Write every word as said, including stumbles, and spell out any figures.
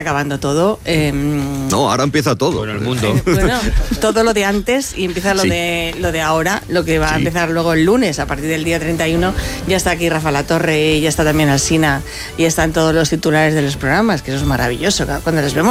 acabando todo. Eh, no, ahora empieza todo. En el mundo. Eh, bueno, todo lo de antes y empieza lo, sí. de, lo de ahora, lo que va sí. a empezar luego el lunes, a partir del día treinta y uno. Ya está aquí Rafa Latorre, ya está también Alsina, y están todos los titulares de los programas, que eso es maravilloso, cuando les vemos